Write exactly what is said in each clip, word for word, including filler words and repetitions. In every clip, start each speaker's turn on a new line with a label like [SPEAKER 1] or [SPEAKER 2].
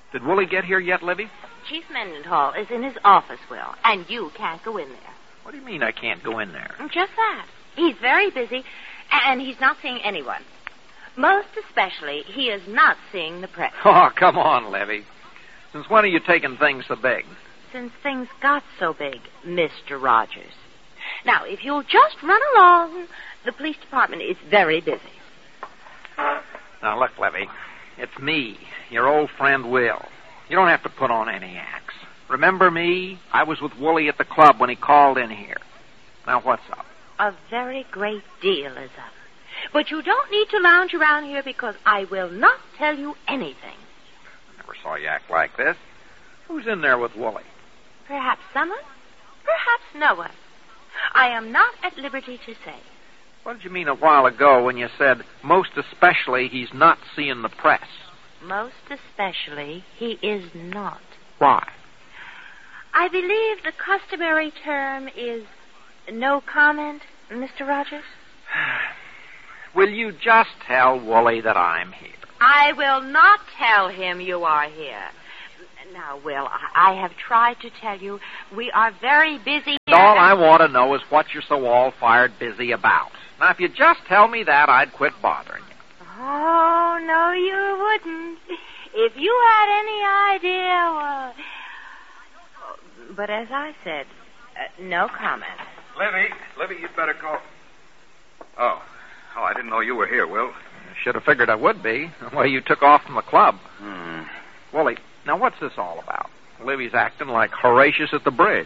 [SPEAKER 1] Did Wooly get here yet, Libby?
[SPEAKER 2] Chief Mendenhall is in his office, Will, and you can't go in there.
[SPEAKER 1] What do you mean I can't go in there?
[SPEAKER 2] Just that. He's very busy, and he's not seeing anyone. Most especially, he is not seeing the press.
[SPEAKER 1] Oh, come on, Libby. Since when are you taking things so big?
[SPEAKER 2] Since things got so big, Mister Rogers. Now, if you'll just run along, the police department is very busy.
[SPEAKER 1] Now, look, Libby, it's me, your old friend Will. You don't have to put on any acts. Remember me? I was with Wooly at the club when he called in here. Now, what's up?
[SPEAKER 2] A very great deal is up. But you don't need to lounge around here because I will not tell you anything.
[SPEAKER 1] I never saw you act like this. Who's in there with Wooly?
[SPEAKER 2] Perhaps someone, perhaps no one. I am not at liberty to say.
[SPEAKER 1] What did you mean a while ago when you said, most especially, he's not seeing the press?
[SPEAKER 2] Most especially, he is not.
[SPEAKER 1] Why?
[SPEAKER 2] I believe the customary term is no comment, Mister Rogers.
[SPEAKER 1] Will you just tell Wooly that I'm here?
[SPEAKER 2] I will not tell him you are here. Now, Will, I, I have tried to tell you we are very busy.
[SPEAKER 1] All I want to know is what you're so all-fired busy about. Now, if you just tell me that, I'd quit bothering you.
[SPEAKER 2] Oh, no, you wouldn't. If you had any idea, well... But as I said, uh, no comment.
[SPEAKER 3] Libby, Libby, you'd better call... Oh. Oh, I didn't know you were here, Will.
[SPEAKER 1] I should have figured I would be, the way you took off from the club.
[SPEAKER 3] Hmm.
[SPEAKER 1] Wooly, now what's this all about? Libby's acting like Horatius at the bridge.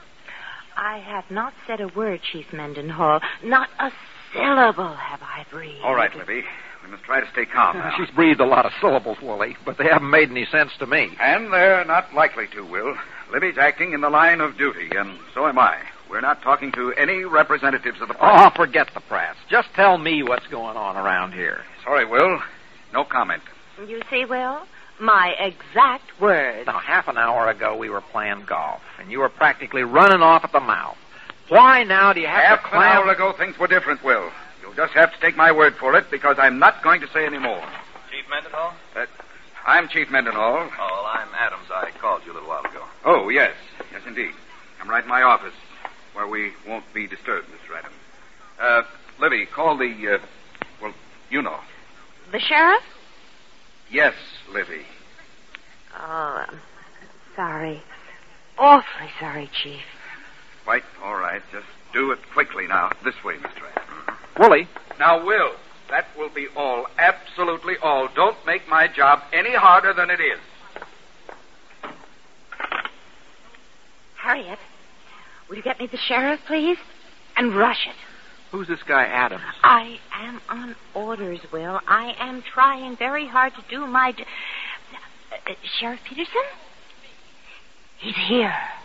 [SPEAKER 2] I have not said a word, Chief Mendenhall. Not a syllable have I breathed.
[SPEAKER 3] All right, Libby. We must try to stay calm now.
[SPEAKER 1] She's breathed a lot of syllables, Wooly, but they haven't made any sense to me.
[SPEAKER 3] And they're not likely to, Will. Libby's acting in the line of duty, and so am I. We're not talking to any representatives of the press.
[SPEAKER 1] Oh, forget the press. Just tell me what's going on around here.
[SPEAKER 3] Sorry, Will. No comment.
[SPEAKER 2] You see, Will? My exact words.
[SPEAKER 1] Now, half an hour ago we were playing golf, and you were practically running off at the mouth. Why now do you have
[SPEAKER 3] half
[SPEAKER 1] to
[SPEAKER 3] clam... Half an hour ago things were different, Will. You'll just have to take my word for it, because I'm not going to say any more.
[SPEAKER 4] Chief Mendenhall?
[SPEAKER 3] Uh, I'm Chief Mendenhall.
[SPEAKER 4] Oh, well, I'm Adams. I called you a little while ago.
[SPEAKER 3] Oh, yes. Yes, indeed. I'm right in my office, where we won't be disturbed, Mister Adams. Uh, Libby, call the, uh, well, you know.
[SPEAKER 2] The sheriff?
[SPEAKER 3] Yes, Libby.
[SPEAKER 2] Oh, I'm sorry. Awfully sorry, Chief.
[SPEAKER 3] Quite all right. Just do it quickly now. This way, Mister Adams.
[SPEAKER 1] Wooly.
[SPEAKER 3] Now, Will, that will be all. Absolutely all. Don't make my job any harder than it is.
[SPEAKER 2] Harriet, will you get me the sheriff, please? And rush it.
[SPEAKER 1] Who's this guy, Adams?
[SPEAKER 2] I am on orders, Will. I am trying very hard to do my... Uh, uh, Sheriff Peterson? He's here.